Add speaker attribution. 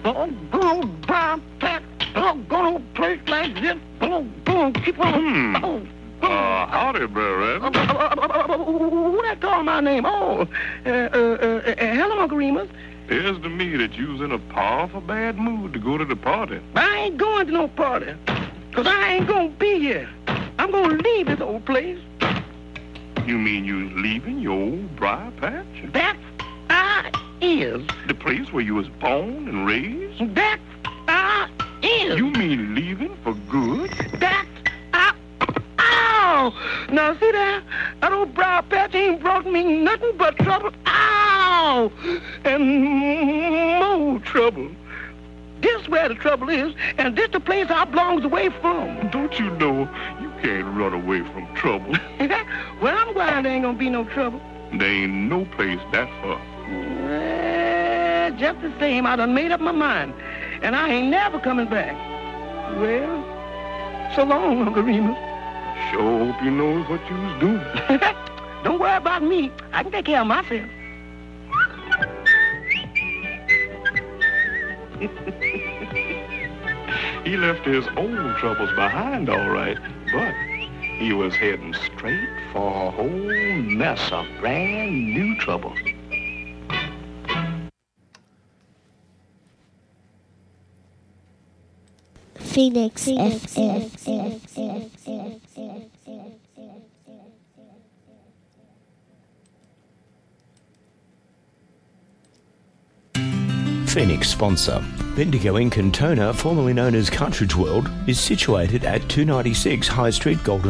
Speaker 1: Brown Pat, doggone old place like this. Keep on.
Speaker 2: Howdy, Brer Rabbit.
Speaker 1: Who that call my name? Hello, Uncle Remus.
Speaker 2: Appears to me that you was in a powerful bad mood to go to the party.
Speaker 1: I ain't going to no party, because I ain't going to be here. I'm going to leave this old place.
Speaker 2: You mean you was leaving your old briar patch?
Speaker 1: That I is.
Speaker 2: The place where you was born and raised?
Speaker 1: That I is.
Speaker 2: You mean leaving for good?
Speaker 1: That I... Ow! Now, see that? That old briar patch ain't brought me nothing but trouble. Ow! And more trouble. This where the trouble is, and this the place I belongs away from.
Speaker 2: Don't you know you can't run away from trouble?
Speaker 1: Well, I'm glad there ain't gonna be no trouble.
Speaker 2: There ain't no place that far.
Speaker 1: Well, just the same, I done made up my mind, and I ain't never coming back. Well, so long, Uncle Remus.
Speaker 2: Sure hope you knows what you was doing.
Speaker 1: Don't worry about me. I can take care of myself.
Speaker 2: He left his old troubles behind, all right, but he was heading straight for a whole mess of brand new trouble.
Speaker 3: Phoenix FM.
Speaker 4: Phoenix sponsor. Bendigo Ink and Toner, formerly known as Cartridge World, is situated at 296 High Street, Golden